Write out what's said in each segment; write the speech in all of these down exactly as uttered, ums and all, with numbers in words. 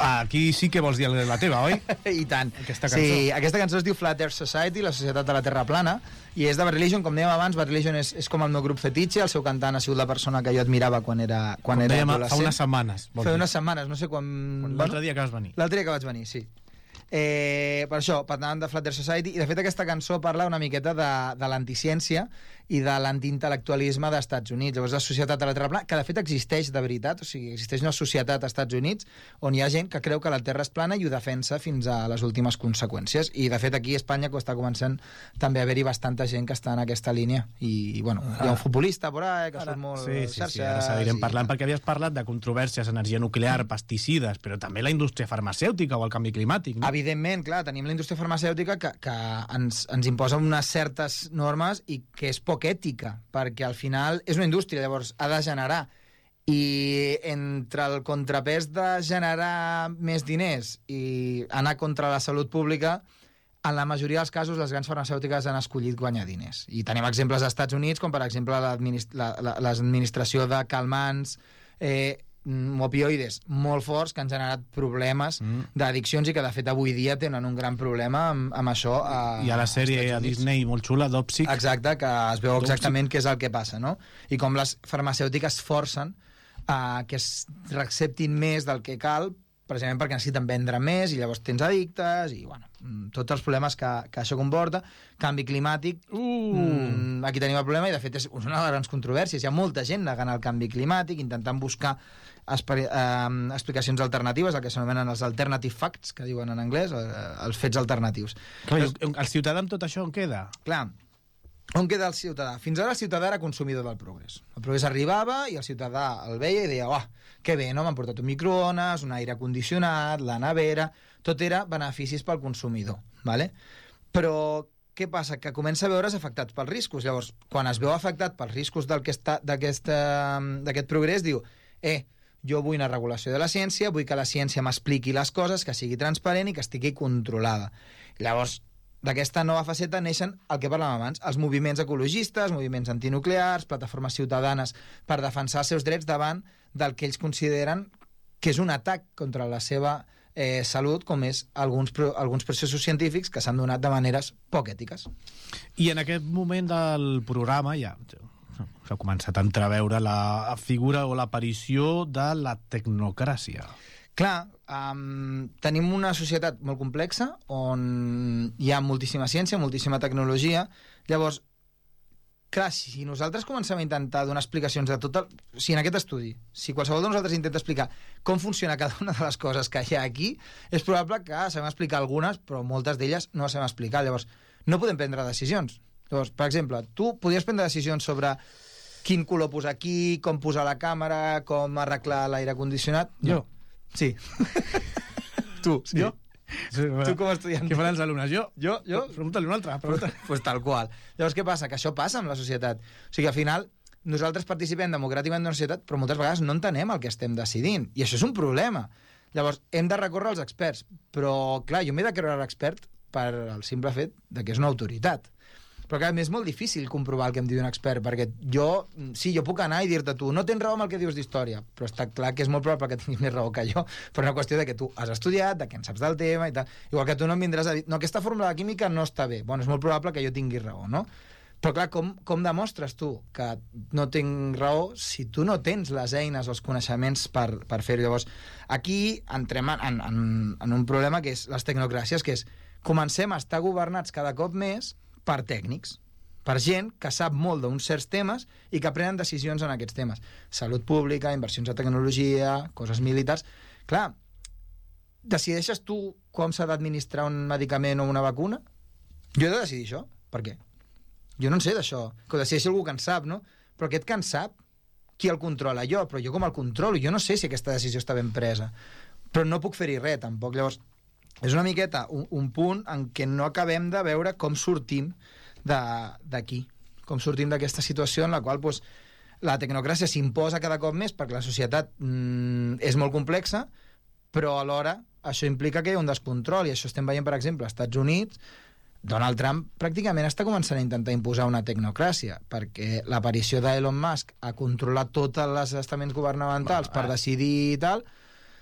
Aquí sí que vols dir la teva, oi? I tant. Aquesta cançó. Sí, aquesta cançó es diu Flat Earth Society, la societat de la Terra plana, i és de Bad Religion, com dèiem abans. Bad Religion és, és com el meu grup fetitxe, el seu cantant ha sigut la persona que jo admirava quan era, quan com era dèiem, adolescent. fa unes setmanes. Fa unes setmanes, no sé quan... L'altre dia que vas venir. L'altre dia que vaig venir, sí. Eh, per això, parlant de Flat Earth Society, i de fet aquesta cançó parla una miqueta de, de l'anticiència i de l'antiintel·lectualisme dels Estats Units. Llavors, la societat de la Terra plana, que de fet existeix de veritat, o sigui, existeix una societat als Estats Units on hi ha gent que creu que la Terra és plana i ho defensa fins a les últimes conseqüències. I de fet aquí a Espanya està començant també a haver-hi bastanta gent que està en aquesta línia. I, i bueno, hi ha un futbolista por ahí que ara, surt molt sí, sí, xarxes... sí, ara seguirem i... parlant, perquè havies parlat de controvèrsies, energia nuclear, pesticides, però també la indústria farmacèutica o el canvi climàtic, no? Evidentment, clar, tenim la indústria farmacèutica que, que ens, ens imposa unes certes normes i que és poc ètica, perquè al final és una indústria, llavors ha de generar, i entre el contrapès de generar més diners i anar contra la salut pública, en la majoria dels casos les grans farmacèutiques han escollit guanyar diners. I tenim exemples als Estats Units, com per exemple l'administració de calmants, eh, opioides molt forts que han generat problemes mm. d'addiccions i que de fet avui dia tenen un gran problema amb, amb això a, hi ha la sèrie a Disney molt xula, Dopsic, exacte, que es veu exactament què és el que passa, no? I com les farmacèutiques forcen a que es reacceptin més del que cal, precisament perquè necessiten vendre més i llavors tens addictes i bueno, tots els problemes que, que això comporta. Canvi climàtic, uh. aquí tenim el problema i de fet és una de les grans controvèrsies. Hi ha molta gent negant el canvi climàtic, intentant buscar esper, eh, explicacions alternatives, el que s'anomenen els alternative facts, que diuen en anglès, els fets alternatius. Clar, el ciutadà amb tot això on queda? Clar, on queda el ciutadà? Fins ara el ciutadà era consumidor del progrés. El progrés arribava i el ciutadà el veia i deia, oh, que bé, no? M'han portat un microones, un aire condicionat, la nevera... Tot era beneficis pel consumidor, ¿vale? Però què passa? Que comença a veure's afectat pels riscos. Llavors, quan es veu afectat pels riscos d'aquest progrés, diu, eh, jo vull una regulació de la ciència, vull que la ciència m'expliqui les coses, que sigui transparent i que estigui controlada. Llavors, d'aquesta nova faceta neixen el que parlàvem abans, els moviments ecologistes, moviments antinuclears, plataformes ciutadanes per defensar els seus drets davant del que ells consideren que és un atac contra la seva eh, salut, com és alguns, alguns processos científics que s'han donat de maneres poc ètiques. I en aquest moment del programa ja s'ha començat a entreveure la figura o l'aparició de la tecnocràcia. Clar, um, tenim una societat molt complexa on hi ha moltíssima ciència, moltíssima tecnologia. Llavors, clar, si nosaltres comencem a intentar donar explicacions de tot el... Si en aquest estudi, si qualsevol de nosaltres intenta explicar com funciona cada una de les coses que hi ha aquí, és probable que sabem explicar algunes, però moltes d'elles no les sabem explicar. Llavors, no podem prendre decisions. Llavors, per exemple, tu podries prendre decisions sobre quin color posar aquí, com posar la càmera, com arreglar l'aire condicionat? No. Jo. Sí. Tu, sí. Jo? Sí, tu com a estudiant. Què faran els alumnes? Jo? Jo? jo? Pregunta-li un altre. Pregunta. Pues, pues tal qual. Llavors, què passa? Que això passa amb la societat. O sigui, al final, nosaltres participem democràticament d'una societat, però moltes vegades no entenem el que estem decidint. I això és un problema. Llavors, hem de recórrer als experts. Però, clar, jo m'he de creure l'expert per el simple fet de que és una autoritat. Però clar, és molt difícil comprovar el que em diu un expert, perquè jo, sí, jo puc anar i dir-te tu, no tens raó amb el que dius d'història, però està clar que és molt probable que tinguis més raó que jo, per una qüestió de que tu has estudiat, de que en saps del tema i tal. Igual que tu no em vindràs a dir, no, aquesta fórmula de química no està bé. Bueno, és molt probable que jo tingui raó, no? Però clar, com, com demostres tu que no tinc raó si tu no tens les eines o els coneixements per, per fer-ho? Llavors, aquí entrem en, en, en un problema que és les tecnocràcies, que és comencem a estar governats cada cop més per tècnics, per gent que sap molt d'uns certs temes i que prenen decisions en aquests temes. Salut pública, inversions de tecnologia, coses militars... Clar, decideixes tu com s'ha d'administrar un medicament o una vacuna? Jo he de decidir això. Per què? Jo no en sé d'això. Que ho decideixi algú que en sap, no? Però aquest que en sap, qui el controla? Jo, però jo com el controlo? Jo no sé si aquesta decisió està ben presa. Però no puc fer-hi res, tampoc. Llavors, és una miqueta un, un punt en què no acabem de veure com sortim d'aquí, com sortim d'aquesta situació en la qual doncs, la tecnocràcia s'imposa cada cop més perquè la societat mm, és molt complexa, però alhora això implica que hi ha un descontrol, i això estem veient, per exemple, als Estats Units. Donald Trump pràcticament està començant a intentar imposar una tecnocràcia, perquè l'aparició d'Elon Musk a controlar tots els estaments governamentals per decidir i tal,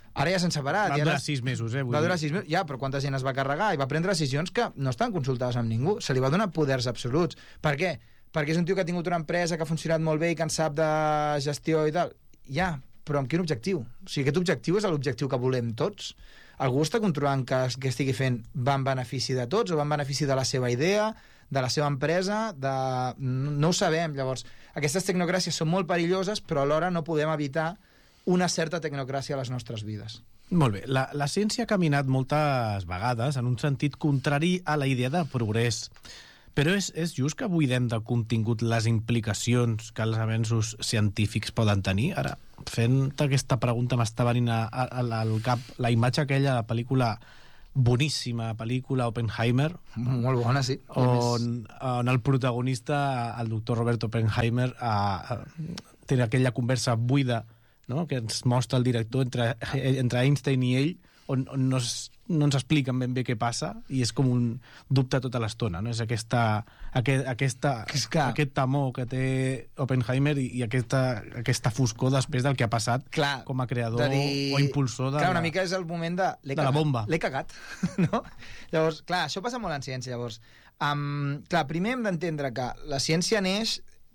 Ara ja s'han separat. Va durar sis mesos, eh? Va durar sis mesos, ja, però quanta gent es va carregar? I va prendre decisions que no estan consultades amb ningú. Se li va donar poders absoluts. Per què? Perquè és un tio que ha tingut una empresa que ha funcionat molt bé i que en sap de gestió i tal. Ja, però amb quin objectiu? O sigui, aquest objectiu és l'objectiu que volem tots? Algú està controlant que el que estigui fent va en benefici de tots o va en benefici de la seva idea, de la seva empresa, de... no ho sabem. Llavors, aquestes tecnocràcies són molt perilloses, però alhora no podem evitar una certa tecnocràcia a les nostres vides. Molt bé. La, la ciència ha caminat moltes vegades en un sentit contrari a la idea de progrés. Però és, és just que buidem de contingut les implicacions que els avenços científics poden tenir? Ara, fent aquesta pregunta m'està venint a, a, al cap la imatge aquella de la pel·lícula, boníssima pel·lícula, Oppenheimer. Molt bona, sí. On, on el protagonista, el doctor Robert Oppenheimer, a, a, té aquella conversa buida, no?, que ens mostra el director entre, entre Einstein i ell, on, on no, es, no ens expliquen ben bé què passa i és com un dubte tota l'estona, no? És aquesta, aquest, aquesta, és que... aquest temor que té Oppenheimer i, i aquesta, aquesta foscor després del que ha passat clar, com a creador dir... o impulsor de, clar, una mica és el moment de, de la bomba. L'he cagat, no? Llavors, clar, això passa molt en ciència. Llavors, um, clar, primer hem d'entendre que la ciència neix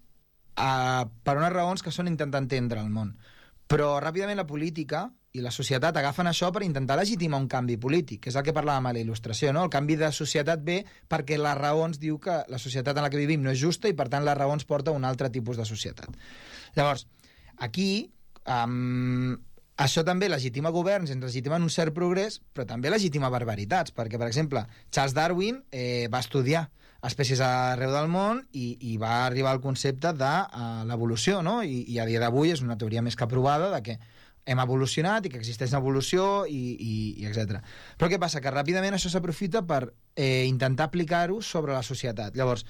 uh, per unes raons que són intentar entendre el món. Però ràpidament la política i la societat agafen això per intentar legitimar un canvi polític, que és el que parlàvem a la il·lustració, no? El canvi de societat ve perquè la raó ens diu que la societat en la que vivim no és justa i, per tant, la raó ens porta a un altre tipus de societat. Llavors, aquí, um, això també legitima governs, ens legitimen un cert progrés, però també legitima barbaritats, perquè, per exemple, Charles Darwin eh, va estudiar espècies arreu del món i, i va arribar al concepte de uh, l'evolució, no? I, i a dia d'avui és una teoria més que aprovada de que hem evolucionat i que existeix una evolució i, i, i etcètera. Però què passa? Que ràpidament això s'aprofita per eh, intentar aplicar-ho sobre la societat. Llavors,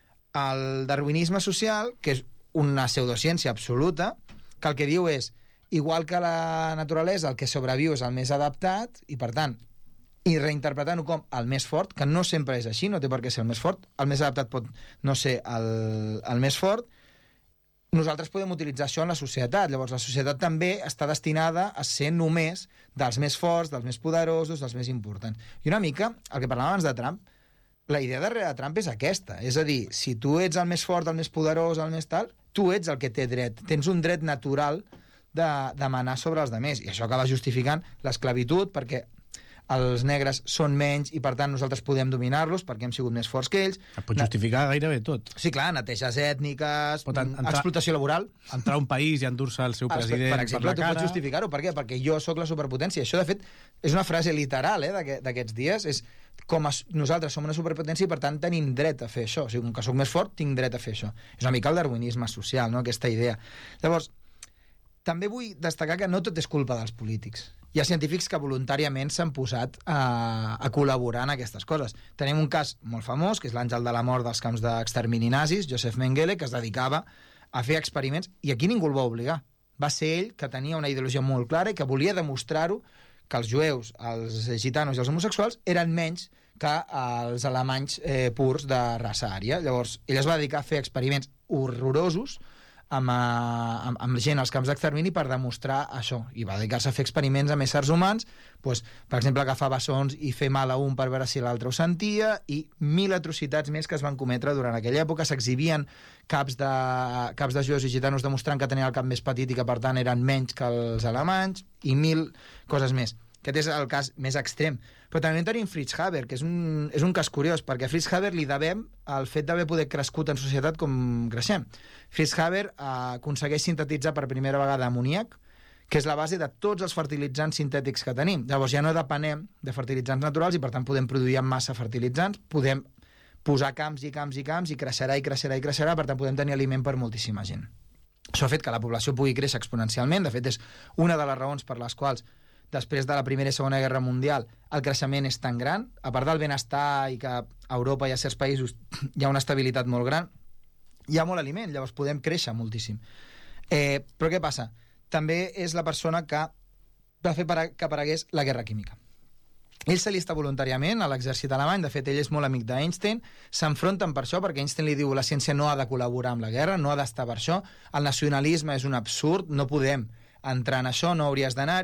el darwinisme social, que és una pseudociència absoluta, que el que diu és, igual que la naturalesa, el que sobreviu és el més adaptat, i per tant, i reinterpretant-ho com el més fort, que no sempre és així, no té per què ser el més fort, el més adaptat pot no ser el, el més fort, nosaltres podem utilitzar això en la societat. Llavors, la societat també està destinada a ser només dels més forts, dels més poderosos, dels més importants. I una mica, el que parlàvem abans de Trump, la idea darrere de Trump és aquesta. És a dir, si tu ets el més fort, el més poderós, el més tal, tu ets el que té dret. Tens un dret natural de demanar sobre els altres. I això acaba justificant l'esclavitud, perquè els negres són menys i, per tant, nosaltres podem dominar-los perquè hem sigut més forts que ells. Es pot justificar gairebé tot. Sí, clar, neteges ètniques, pot entrar, explotació laboral. Entrar a un país i endur-se el seu president per exemple, per la cara. Tu pots justificar-ho. Per què? Perquè jo sóc la superpotència. Això, de fet, és una frase literal eh, d'aquests dies. És com a, nosaltres som una superpotència i, per tant, tenim dret a fer això. O sigui, com que sóc més fort, tinc dret a fer això. És una mica el darwinisme social, no?, aquesta idea. Llavors, també vull destacar que no tot és culpa dels polítics. Hi ha científics que voluntàriament s'han posat a, a col·laborar en aquestes coses. Tenim un cas molt famós, que és l'àngel de la mort dels camps d'extermini nazis, Josef Mengele, que es dedicava a fer experiments, i aquí ningú el va obligar. Va ser ell que tenia una ideologia molt clara i que volia demostrar-ho, que els jueus, els gitanos i els homosexuals eren menys que els alemanys eh, purs de raça ària. Llavors, ell es va dedicar a fer experiments horrorosos amb, amb, amb gent als camps d'extermini per demostrar això, i va dedicar-se a fer experiments amb éssers humans, doncs, per exemple, agafar bessons i fer mal a un per veure si l'altre ho sentia, i mil atrocitats més que es van cometre durant aquella època. S'exhibien caps de, caps de jueus i gitanos demostrant que tenien el cap més petit i que, per tant, eren menys que els alemanys, i mil coses més. Aquest és el cas més extrem. Però també tenim Fritz Haber, que és un, és un cas curiós, perquè a Fritz Haber li devem el fet d'haver poder crescut en societat com creixem. Fritz Haber eh, aconsegueix sintetitzar per primera vegada amoníac, que és la base de tots els fertilitzants sintètics que tenim. Llavors ja no depenem de fertilitzants naturals i, per tant, podem produir en massa fertilitzants, podem posar camps i camps i camps i creixerà i creixerà i creixerà, per tant, podem tenir aliment per moltíssima gent. Això ha fet que la població pugui créixer exponencialment. De fet, és una de les raons per les quals després de la Primera i Segona Guerra Mundial el creixement és tan gran, a part del benestar i que a Europa i a certs països hi ha una estabilitat molt gran, hi ha molt aliment, llavors podem créixer moltíssim. Eh, però què passa? També és la persona que va fer que aparegués la guerra química. Ell s'allista voluntàriament a l'exèrcit alemany, de fet ell és molt amic d'Einstein, s'enfronten per això, perquè Einstein li diu la ciència no ha de col·laborar amb la guerra, no ha d'estar per això, el nacionalisme és un absurd, no podem entrar en això, no hauries d'anar-hi,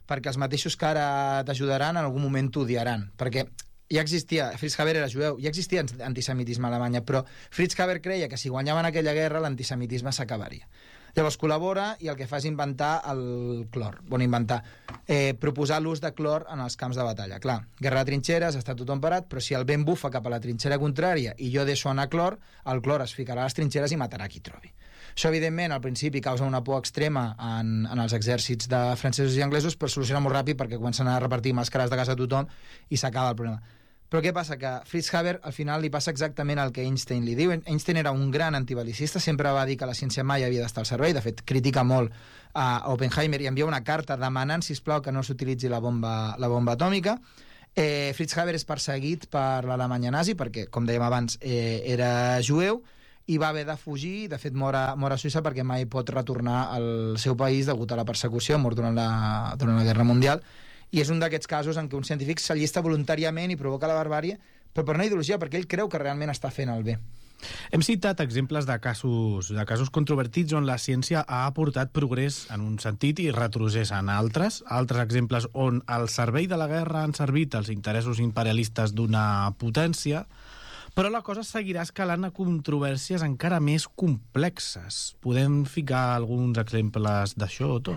perquè els mateixos que ara t'ajudaran en algun moment t'odiaran, perquè ja existia, Fritz Haber era jueu, ja existia antisemitisme a Alemanya, però Fritz Haber creia que si guanyaven aquella guerra l'antisemitisme s'acabaria. Llavors col·labora i el que fa és inventar el clor. Bueno, inventar. Eh, proposar l'ús de clor en els camps de batalla. Clar, guerra de trinxeres, està tothom parat, però si el vent bufa cap a la trinxera contrària i jo deixo anar clor, el clor es ficarà a les trinxeres i matarà qui trobi. Això, evidentment, al principi causa una por extrema en, en els exèrcits de francesos i anglesos, però soluciona molt ràpid perquè comencen a repartir màscares de gas a tothom i s'acaba el problema. Però què passa? Que Fritz Haber al final li passa exactament el que Einstein li diu. Einstein era un gran antibelicista, sempre va dir que la ciència mai havia d'estar al servei, de fet critica molt a Oppenheimer i envia una carta demanant, sisplau, que no s'utilitzi la bomba, la bomba atòmica. Eh, Fritz Haber és perseguit per l'Alemanya nazi perquè, com dèiem abans, eh, era jueu i va haver de fugir, de fet mor a, mor a Suïssa perquè mai pot retornar al seu país degut a la persecució, mort durant la, durant la Guerra Mundial. I és un d'aquests casos en què un científic s'allista voluntàriament i provoca la barbàrie, però per una ideologia, perquè ell creu que realment està fent el bé. Hem citat exemples de casos, de casos controvertits on la ciència ha aportat progrés en un sentit i retrocés en altres, altres exemples on al servei de la guerra han servit els interessos imperialistes d'una potència, però la cosa seguirà escalant a controvèrsies encara més complexes. Podem ficar alguns exemples d'això, Otto?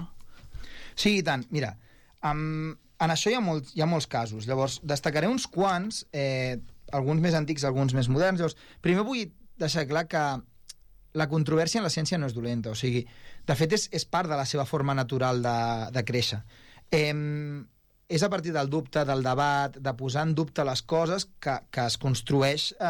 Sí, i tant. Mira, um, en això hi ha, molts, hi ha molts casos. Llavors, destacaré uns quants, eh, alguns més antics, alguns més moderns. Llavors, primer vull deixar clar que la controvèrsia en la ciència no és dolenta. O sigui, de fet, és, és part de la seva forma natural de, de créixer. Eh, és a partir del dubte, del debat, de posar en dubte les coses que, que es construeix eh,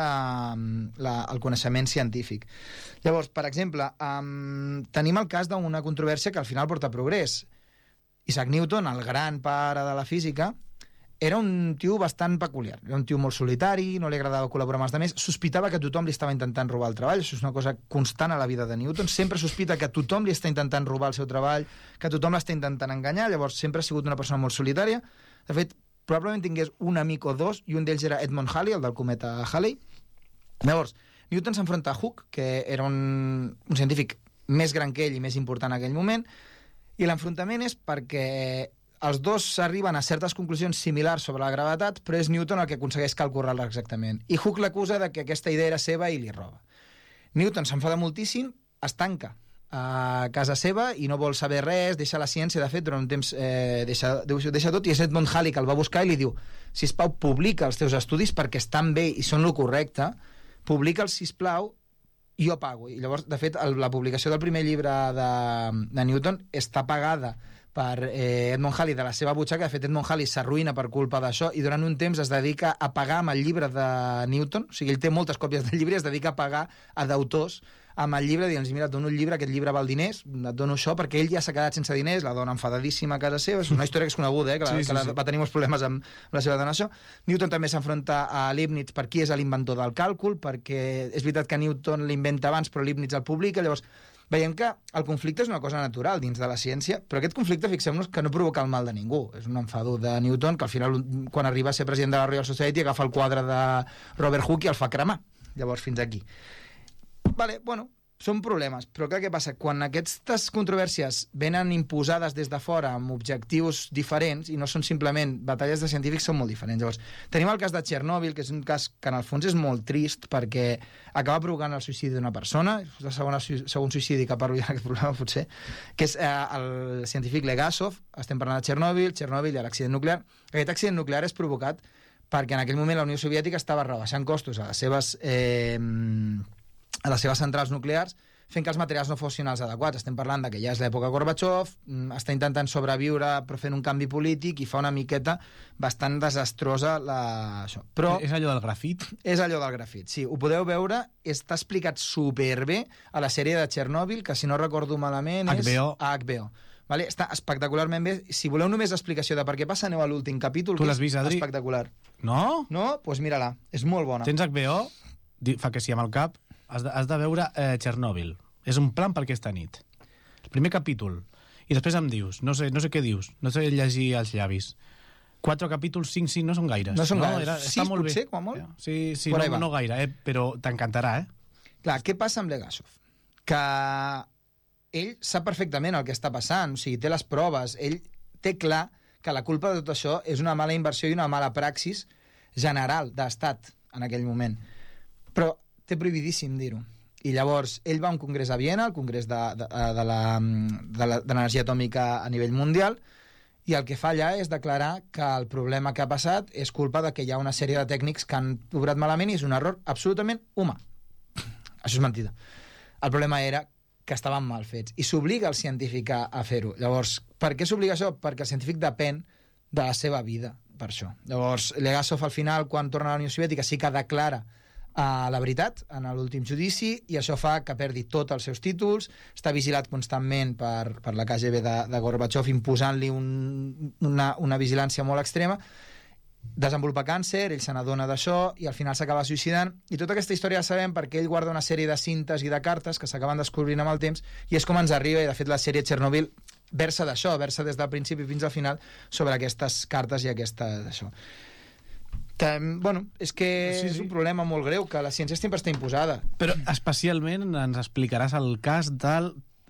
la, el coneixement científic. Llavors, per exemple, eh, tenim el cas d'una controvèrsia que al final porta progrés. Isaac Newton, el gran pare de la física, era un tio bastant peculiar. Era un tio molt solitari, no li agradava col·laborar amb els altres, sospitava que tothom li estava intentant robar el treball. Això és una cosa constant a la vida de Newton. Sempre sospita que tothom li està intentant robar el seu treball, que tothom l'està intentant enganyar. Llavors, sempre ha sigut una persona molt solitària. De fet, probablement tingués un amic o dos, i un d'ells era Edmund Halley, el del cometa Halley. Llavors, Newton s'enfronta a Hooke, que era un, un científic més gran que ell i més important en aquell moment, i l'enfrontament és perquè els dos arriben a certes conclusions similars sobre la gravetat, però és Newton el que aconsegueix calcular-la exactament. I Hooke l'acusa de que aquesta idea era seva i li roba. Newton s'enfada moltíssim, es tanca a casa seva i no vol saber res, deixa la ciència, de fet, durant un temps eh, deixa, deixa tot, i és Edmund Halley que el va buscar i li diu: sisplau, publica els teus estudis perquè estan bé i són lo correcte, publica'ls, sisplau, i jo pago. I llavors, de fet, el, la publicació del primer llibre de, de Newton està pagada per eh, Edmund Halley de la seva butxaca. De fet, Edmund Halley s'arruïna per culpa d'això i durant un temps es dedica a pagar amb el llibre de Newton. O sigui, ell té moltes còpies del llibre i es dedica a pagar a d'autors amb el llibre, dient-los: mira, et dono un llibre, aquest llibre val diners, et dono això, perquè ell ja s'ha quedat sense diners, la dona enfadadíssima a casa seva. És una història que és coneguda, eh, que, la, sí, sí, que la, sí. va tenir molts problemes amb la seva dona, això. Newton també s'enfronta a Leibniz per qui és l'inventor del càlcul, perquè és veritat que Newton l'inventa abans, però Leibniz el publica. Llavors, veiem que el conflicte és una cosa natural dins de la ciència, però aquest conflicte, fixem-nos, que no provoca el mal de ningú. És un enfado de Newton que al final, quan arriba a ser president de la Royal Society, agafa el quadre de Robert Hooke i el fa cremar. Llavors, fins aquí. Vale, bueno, són problemes, però clar, què passa? Quan aquestes controvèrsies venen imposades des de fora amb objectius diferents i no són simplement batalles de científics, són molt diferents. Llavors, tenim el cas de Txernòbil, que és un cas que en el fons és molt trist perquè acaba provocant el suïcidi d'una persona, és el segon, segon suïcidi que parlo ja d'aquest problema, potser, que és eh, el científic Legasov. Estem parlant de Txernòbil, Txernòbil i l'accident nuclear. Aquest accident nuclear és provocat perquè en aquell moment la Unió Soviètica estava rebaixant costos a les seves... Eh, a les seves centrals nuclears, fent que els materials no fossin els adequats. Estem parlant de que ja és l'època Gorbachev, està intentant sobreviure però fent un canvi polític i fa una miqueta bastant desastrosa la... això. Però és allò del grafit? És allò del grafit, sí. Ho podeu veure, està explicat superbé a la sèrie de Txernòbil, que si no recordo malament és... H B O. A H B O. Vale? Està espectacularment bé. Si voleu només explicació de per què passa, aneu a l'últim capítol, tu que l'has vist, Adri? Espectacular. No? No? Doncs pues mira-la, és molt bona. Tens H B O? Fa que sí amb el cap. Has de, has de veure eh, Txernòbil. És un plan per aquesta nit. El primer capítol. I després em dius, no sé, no sé què dius, no sé llegir els llavis. Quatre capítols, cinc, cinc, no són gaires. No són no, gaires. Era, Sis, molt potser, bé. com a molt? Sí, sí, Por no, no gaire, eh? Però t'encantarà, eh? Clar, què passa amb Legasov? Que ell sap perfectament el que està passant, o sigui, té les proves, ell té clar que la culpa de tot això és una mala inversió i una mala praxis general d'estat en aquell moment. Però té prohibidíssim dir-ho. I llavors, ell va a un congrés a Viena, el congrés de, de, de l'energia atòmica a nivell mundial, i el que fa allà és declarar que el problema que ha passat és culpa de que hi ha una sèrie de tècnics que han obrat malament i és un error absolutament humà. Això és mentida. El problema era que estaven mal fets, i s'obliga el científic a, a fer-ho. Llavors, per què s'obliga això? Perquè el científic depèn de la seva vida, per això. Llavors, Legasov, al final, quan torna a la Unió Soviètica, sí que declara uh, la veritat en l'últim judici, i això fa que perdi tots els seus títols, està vigilat constantment per, per la K G B de, de Gorbachev, imposant-li un, una, una vigilància molt extrema, desenvolupa càncer, ell se n'adona d'això i al final s'acaba suïcidant, i tota aquesta història la sabem perquè ell guarda una sèrie de cintes i de cartes que s'acaben descobrint amb el temps, i és com ens arriba, i de fet la sèrie Chernobyl versa d'això, versa des del principi fins al final sobre aquestes cartes i aquesta d'això. Que, bueno, és que sí, sí. és un problema molt greu, que la ciència sempre està imposada. Però especialment ens explicaràs el cas del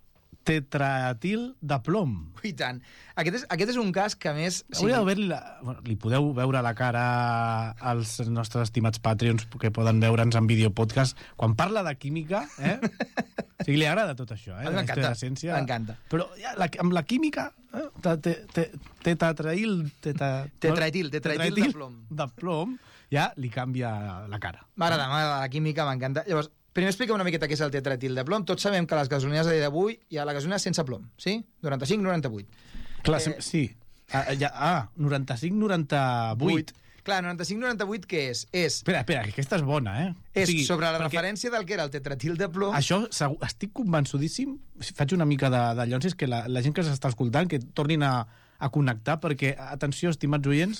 tetraetil de plom. I tant. Aquest és, aquest és un cas que, a més... Sí, la... bueno, li podeu veure la cara als nostres estimats Patreons que poden veure'ns en videopodcast. Quan parla de química, eh? O sigui, li agrada tot això, eh? M'encanta, m'encanta. Però ja, la, amb la química, eh? tetraetil... Tetraetil, tetraetil de plom. De plom, ja li canvia la cara. M'agrada, m'agrada la química, m'encanta. Llavors, primer explica una miqueta què és el tetraetil de plom. Tots sabem que les gasolines de d'avui hi ha la gasolina sense plom, sí? noranta-cinc noranta-vuit. Clar, eh... sí. Ah, ja, ah noranta-cinc noranta-vuit. Clar, noranta-cinc noranta-vuit què és? És... Espera, espera, que aquesta és bona, eh? És o sigui, sobre la perquè... referència del que era el tetraetil de plom... Això, segur, estic convençudíssim, faig una mica de, de llonsis, que la, la gent que s'està escoltant, que tornin a, a connectar, perquè, atenció, estimats oients,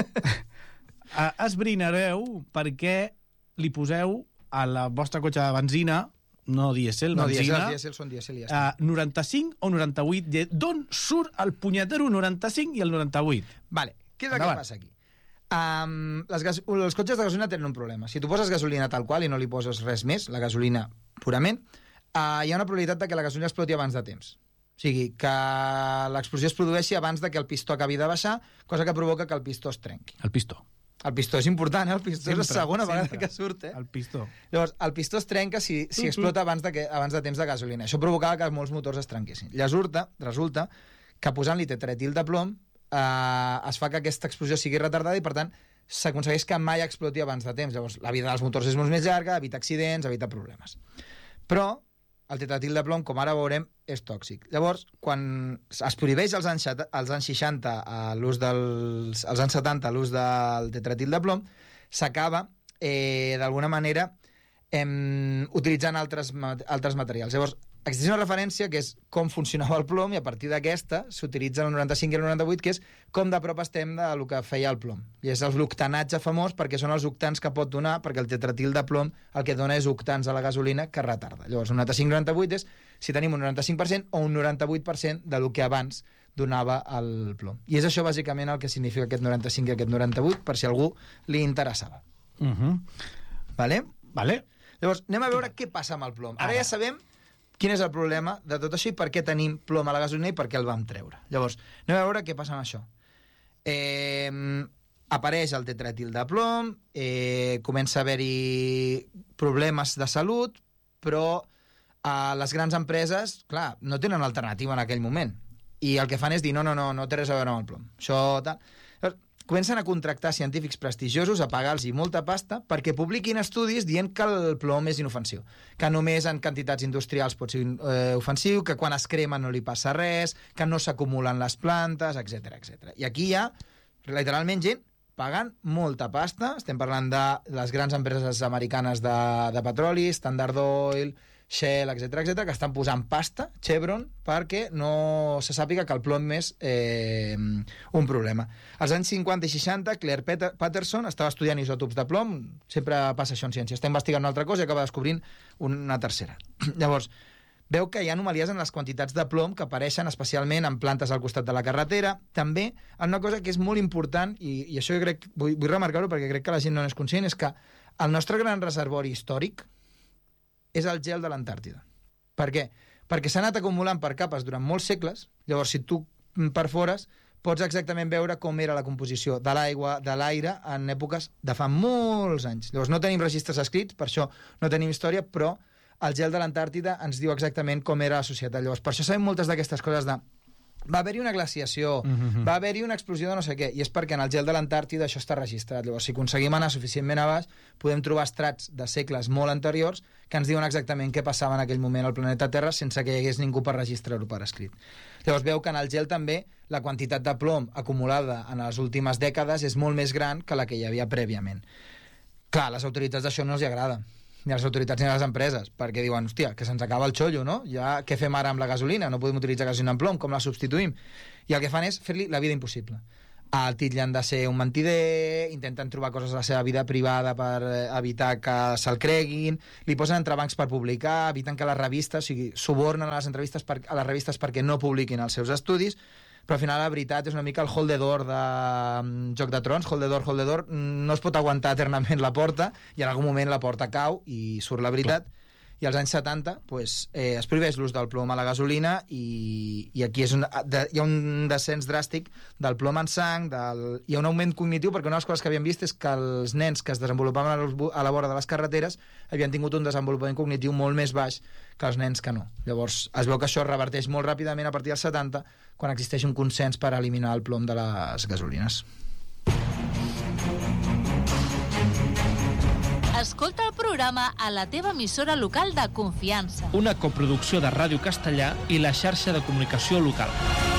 esbrinareu per què li poseu a la vostra cotxe de benzina, no dièsel, no, benzina... No, dièsel són dièsel i ja està. Uh, noranta-cinc o noranta-vuit? D'on surt el punyetero noranta-cinc i el noranta-vuit? Vale, què és el que passa aquí? Um, les, gas... els cotxes de gasolina tenen un problema. Si tu poses gasolina tal qual i no li poses res més, la gasolina purament, uh, hi ha una probabilitat de que la gasolina exploti abans de temps. O sigui, que l'explosió es produeixi abans de que el pistó acabi de baixar, cosa que provoca que el pistó es trenqui. El pistó. El pistó és important, eh? El pistó sempre, és la segona sempre. vegada que surt, eh? El pistó. Llavors, el pistó es trenca si, si explota abans de, que, abans de temps de gasolina. Això provocava que molts motors es trenquessin. Resulta, resulta que posant-li tetraetil de plom eh, es fa que aquesta explosió sigui retardada i, per tant, s'aconsegueix que mai exploti abans de temps. Llavors, la vida dels motors és molt més llarga, evita accidents, evita problemes. Però el tetraetil de plom, com ara veurem, és tòxic. Llavors, quan es prohibeix als anys, als anys seixanta, l'ús dels, als anys setanta, l'ús del tetraetil de plom, s'acaba, eh, d'alguna manera, eh, utilitzant altres, altres materials. Llavors, existeix una referència que és com funcionava el plom, i a partir d'aquesta s'utilitza el noranta-cinc i el noranta-vuit, que és com de prop estem del que feia el plom. I és l'octanatge famós, perquè són els octans que pot donar, perquè el tetraetil de plom el que dona és octans a la gasolina que retarda. Llavors, el noranta-cinc noranta-vuit és si tenim un noranta-cinc per cent o un noranta-vuit per cent del que abans donava el plom. I és això, bàsicament, el que significa aquest noranta-cinc i aquest noranta-vuit, per si a algú li interessava. Uh -huh. Vale? Vale. Llavors, anem a veure què passa amb el plom. Ara ja sabem quin és el problema de tot això i per què tenim plom a la gasolina i per què el vam treure. Llavors, anem a veure què passa amb això. Eh, apareix el tetraetil de plom, eh, comença a haver-hi problemes de salut, però eh, les grans empreses, clar, no tenen alternativa en aquell moment. I el que fan és dir, no, no, no, no té res a veure amb el plom. Això, tal... Llavors, comencen a contractar científics prestigiosos, a pagar-los molta pasta perquè publiquin estudis dient que el plom és inofensiu, que només en quantitats industrials pot ser eh, ofensiu, que quan es crema no li passa res, que no s'acumulen les plantes, etcètera, etcètera. I aquí hi ha, literalment, gent pagant molta pasta. Estem parlant de les grans empreses americanes de, de petroli, Standard Oil, Shell, etcètera, etcètera, que estan posant pasta, Chevron, perquè no se sàpiga que el plom és eh, un problema. Als anys cinquanta i seixanta, Claire Patterson estava estudiant isòtops de plom, sempre passa això en ciència, està investigant una altra cosa i acaba descobrint una tercera. Llavors, veu que hi ha anomalies en les quantitats de plom que apareixen especialment en plantes al costat de la carretera. També, una cosa que és molt important, i, i això jo crec, vull, vull remarcar-ho perquè crec que la gent no n'és conscient, és que el nostre gran reservori històric és el gel de l'Antàrtida. Per què? Perquè s'ha anat acumulant per capes durant molts segles. Llavors, si tu perfores, pots exactament veure com era la composició de l'aigua, de l'aire, en èpoques de fa molts anys. Llavors no tenim registres escrits, per això no tenim història, però el gel de l'Antàrtida ens diu exactament com era la societat. Llavors, per això sabem moltes d'aquestes coses de va haver-hi una glaciació, mm-hmm. va haver-hi una explosió de no sé què, i és perquè en el gel de l'Antàrtida això està registrat. Llavors, si aconseguim anar suficientment a baix, podem trobar estrats de segles molt anteriors que ens diuen exactament què passava en aquell moment al planeta Terra sense que hi hagués ningú per registrar-ho per escrit. Llavors veu que en el gel també la quantitat de plom acumulada en les últimes dècades és molt més gran que la que hi havia prèviament. Clar, a les autoritats d'això no els hi agrada, ni a les autoritats ni a les empreses, perquè diuen, hòstia, que se'ns acaba el xollo, no? Ja, què fem ara amb la gasolina? No podem utilitzar gasolina en plom, com la substituïm? I el que fan és fer-li la vida impossible. El titllen de ser un mentider, intenten trobar coses a la seva vida privada per evitar que se'l creguin, li posen entrebancs per publicar, eviten que les revistes, o sigui, subornen a les entrevistes per, a les revistes perquè no publiquin els seus estudis, però al final la veritat és una mica el Hold the Door de um, Joc de Trons, Hold the Door, Hold the Door, no es pot aguantar eternament la porta, i en algun moment la porta cau i surt la veritat. Clar. I als anys setanta pues, eh, es prohibeix l'ús del plom a la gasolina i, i aquí és un, de, hi ha un descens dràstic del plom en sang, del, hi ha un augment cognitiu, perquè una de les coses que havíem vist és que els nens que es desenvolupaven a, los, a la vora de les carreteres havien tingut un desenvolupament cognitiu molt més baix que els nens que no. Llavors es veu que això es reverteix molt ràpidament a partir dels setanta, quan existeix un consens per eliminar el plom de les gasolines. Escolta el programa a la teva emissora local de confiança. Una coproducció de Ràdio Castellà i la xarxa de comunicació local.